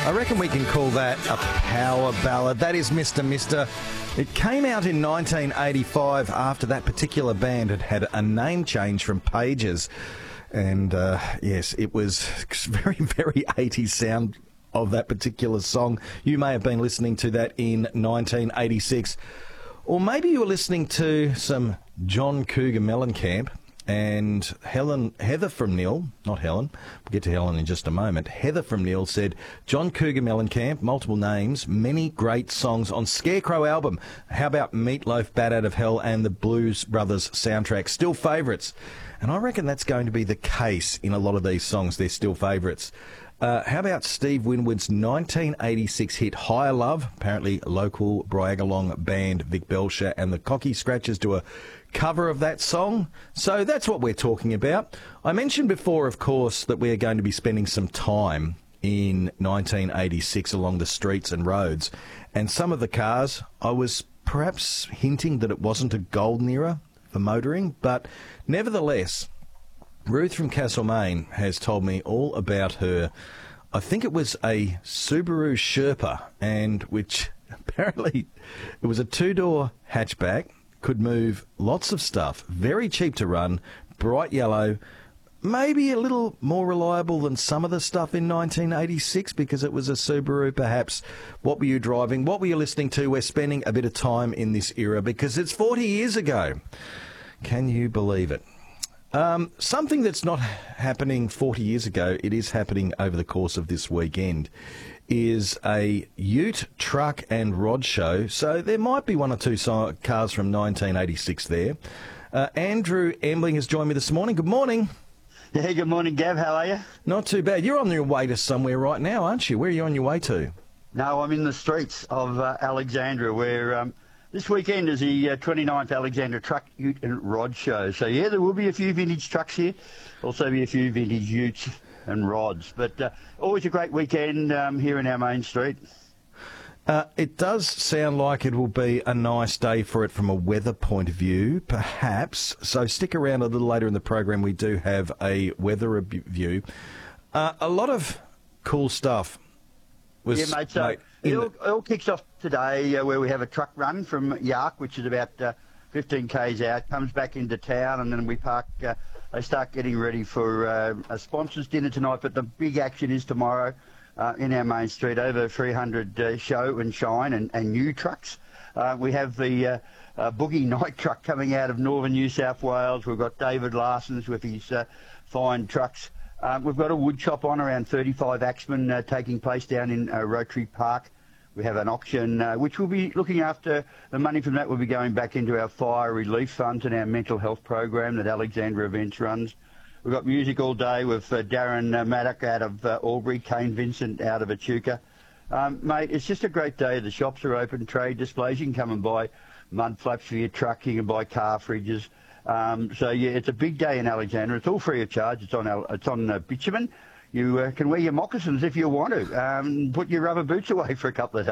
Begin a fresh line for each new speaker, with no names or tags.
I reckon we can call that a power ballad. That is Mr. Mister. It came out in 1985 after that particular band had had a name change from Pages. And yes, it was very, very 80s sound of that particular song. You may have been listening to that in 1986. Or maybe you were listening to some John Cougar Mellencamp. And Heather from Neil, not Helen, we'll get to Helen in just a moment. Heather from Neil said, John Cougar Mellencamp, multiple names, many great songs on Scarecrow album. How about Meatloaf, Bat Out of Hell and the Blues Brothers soundtrack? Still favourites. And I reckon that's going to be the case in a lot of these songs. They're still favourites. How about Steve Winwood's 1986 hit Higher Love? Apparently local Bryagalong band Vic Belcher and the Cocky Scratchers do a cover of that song. So that's what we're talking about. I mentioned before, of course, that we are going to be spending some time in 1986 along the streets and roads. And some of the cars, I was perhaps hinting that it wasn't a golden era for motoring, but nevertheless, Ruth from Castlemaine has told me all about her. I think it was a Subaru Sherpa, and which apparently it was a two-door hatchback, could move lots of stuff, very cheap to run, bright yellow, maybe a little more reliable than some of the stuff in 1986 because it was a Subaru perhaps. What were you driving? What were you listening to? We're spending a bit of time in this era because it's 40 years ago. Can you believe it? Something that's not happening 40 years ago, it is happening over the course of this weekend, is a ute, truck and rod show. So there might be one or two cars from 1986 there. Andrew Embling has joined me this morning. Good morning.
Yeah, good morning, Gav. How are you?
Not too bad. You're on your way to somewhere right now, aren't you? Where are you on your way to?
No, I'm in the streets of Alexandra, where this weekend is the 29th Alexandra Truck, Ute and Rod Show. So, yeah, there will be a few vintage trucks here. Also be a few vintage utes and rods. But always a great weekend here in our main street.
It does sound like it will be a nice day for it from a weather point of view, perhaps. So stick around a little later in the program. We do have a weather review. A lot of cool stuff.
Yeah, mate. So it all kicks off today where we have a truck run from Yark, which is about 15 k's out, comes back into town, and then we park. They start getting ready for a sponsors dinner tonight, but the big action is tomorrow in our main street. Over 300 show and shine and new trucks. We have the Boogie Night truck coming out of northern New South Wales. We've got David Larson's with his fine trucks. We've got a wood chop on around 35 Axemen taking place down in Rotary Park. We have an auction which will be looking after the money from that will be going back into our fire relief funds and our mental health program that Alexandra Events runs. We've got music all day with Darren Maddock out of Albury, Kane Vincent out of Echuca. Mate, it's just a great day. The shops are open, trade displays. You can come and buy mud flaps for your truck. You can buy car fridges. So, yeah, it's a big day in Alexandra. It's all free of charge. It's on bitumen. You can wear your moccasins if you want to. Put your rubber boots away for a couple of days.